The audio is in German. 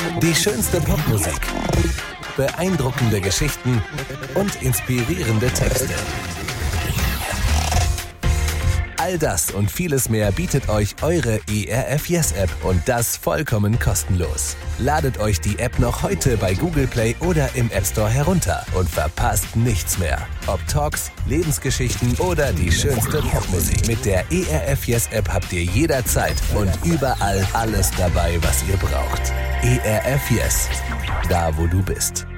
Die schönste Popmusik, beeindruckende Geschichten und inspirierende Texte. All das und vieles mehr bietet euch eure ERF Yes App und das vollkommen kostenlos. Ladet euch die App noch heute bei Google Play oder im App Store herunter und verpasst nichts mehr. Ob Talks, Lebensgeschichten oder die schönste Popmusik. Mit der ERF Yes App habt ihr jederzeit und überall alles dabei, was ihr braucht. ERF Yes, da wo du bist.